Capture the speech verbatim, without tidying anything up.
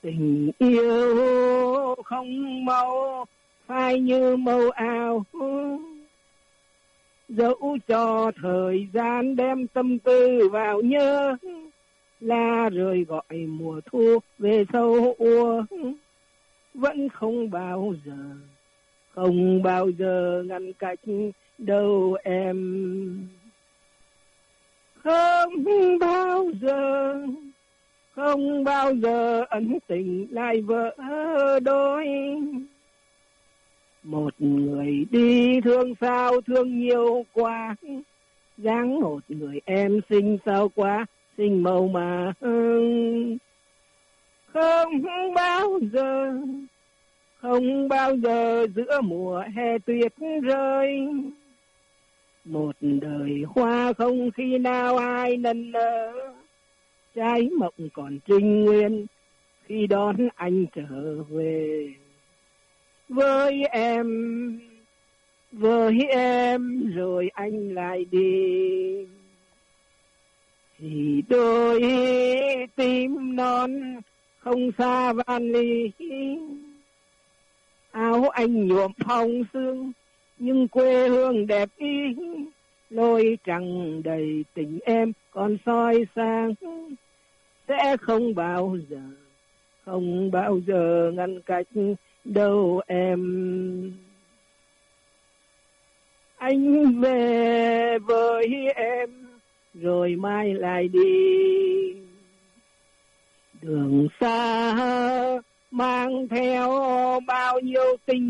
Tình yêu không màu phai như màu áo, dẫu cho thời gian đem tâm tư vào nhớ, la rơi gọi mùa thu về sâu úa, vẫn không bao giờ, không bao giờ ngăn cách đâu em. Không bao giờ, không bao giờ ân tình lại vỡ đôi. Một người đi thương sao thương nhiều quá, dáng một người em xinh sao quá, xinh màu mà. Không bao giờ, không bao giờ giữa mùa hè tuyết rơi, một đời hoa không khi nào ai nần nở, trái mộng còn trinh nguyên khi đón anh trở về. Với em, với em rồi anh lại đi, thì đôi tim non không xa van ly. Áo anh nhuộm phong sương nhưng quê hương đẹp ý, lối trăng đầy tình em còn soi sáng, sẽ không bao giờ, không bao giờ ngăn cách đâu em. Anh về với em rồi mai lại đi, đường xa mang theo bao nhiêu tình